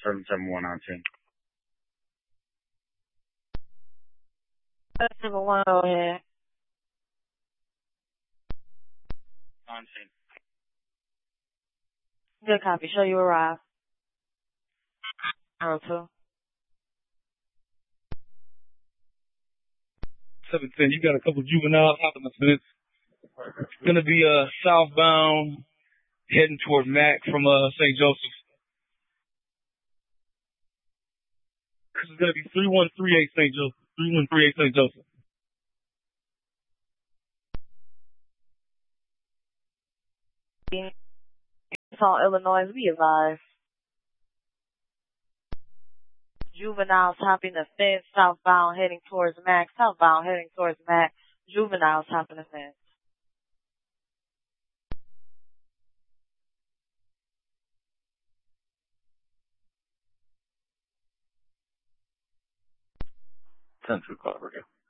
77119. 771, go ahead. 19. Good copy. Show you arrive. 02. 710, you got a couple juveniles hopping the fence. It's going to be southbound, heading toward Mac from St. Joseph. This is going to be 3138 St. Joseph. 3138 St. Joseph. Utah, Illinois, be advised. Juveniles hopping the fence, southbound heading towards Mac, southbound heading towards Mac, juveniles hopping the fence. Central Cover.